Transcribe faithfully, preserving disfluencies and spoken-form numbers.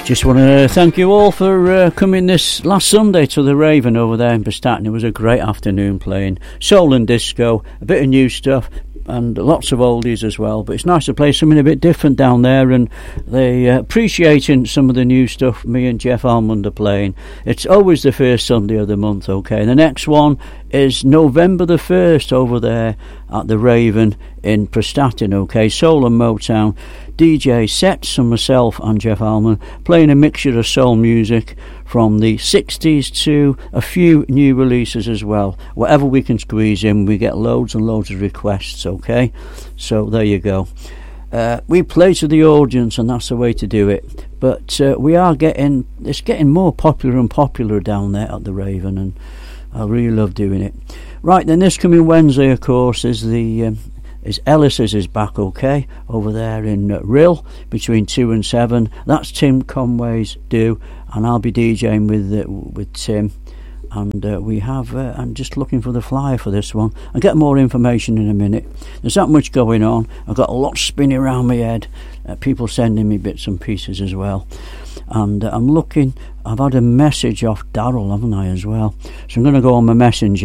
Just want to thank you all for uh, coming this last Sunday to the Raven over there in Prestatyn. It was a great afternoon playing soul and disco, a bit of new stuff, and lots of oldies as well. But it's nice to play something a bit different down there, and they uh, appreciating some of the new stuff me and Jeff Almond are playing. It's always the first Sunday of the month, okay? The next one is November the first over there at the Raven in Prestatyn, okay? Soul and Motown. D J sets and myself and Jeff Almond playing a mixture of soul music from the sixties to a few new releases as well. Whatever we can squeeze in, we get loads and loads of requests, okay? So there you go. Uh, we play to the audience, and that's the way to do it. But uh, we are getting, it's getting more popular and popular down there at the Raven, and I really love doing it. Right, then this coming Wednesday, of course, is the... Um, is Ellis's is back, okay, over there in uh, Rill between two and seven. That's Tim Conway's do, and I'll be DJing with uh, with Tim. And uh, we have, uh, I'm just looking for the flyer for this one. I'll get more information in a minute. There's that much going on. I've got a lot spinning around my head. Uh, people sending me bits and pieces as well. And uh, I'm looking, I've had a message off Darryl, haven't I, as well? So I'm going to go on my messenger.